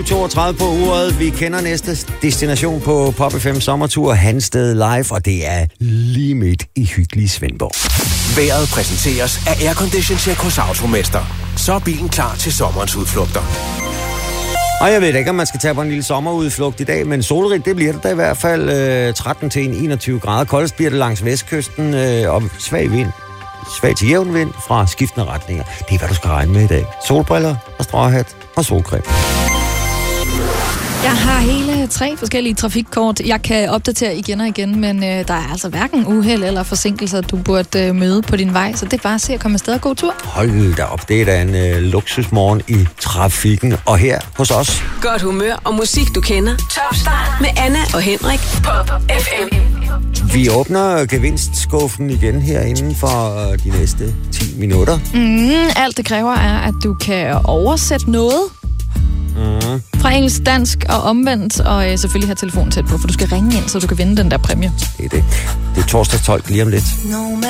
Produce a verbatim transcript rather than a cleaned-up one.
toogtredive på uret. Vi kender næste destination på Pop F M Sommertur, Hansted Live, og det er lige midt i hyggelige Svendborg. Vejret præsenteres af Aircondition Check hos Automester. Så er bilen klar til sommerens udflugter. Og jeg ved ikke, om man skal tage på en lille sommerudflugt i dag, men solrigt, det bliver det da i hvert fald øh, tretten til enogtyve grader. Koldest bliver det langs vestkysten, øh, og svag vind. Svag til jævn vind fra skiftende retninger. Det er, hvad du skal regne med i dag. Solbriller og stråhat og solcreme. Jeg har hele tre forskellige trafikkort. Jeg kan opdatere igen og igen, men øh, der er altså hverken uheld eller forsinkelser, du burde øh, møde på din vej. Så det er bare at se at komme afsted og god tur. Hold da op, det er da en øh, luksusmorgen i trafikken. Og her hos os. Godt humør og musik, du kender. Top start med Anna og Henrik. Pop F M. Vi åbner gevinstskuffen igen her inden for de næste ti minutter. Mm, alt det kræver er, at du kan oversætte noget. Mm. Fra engelsk, dansk og omvendt, og øh, selvfølgelig have telefonen tæt på, for du skal ringe ind, så du kan vinde den der præmie. Det er det. Det er torsdags tolv lige om lidt.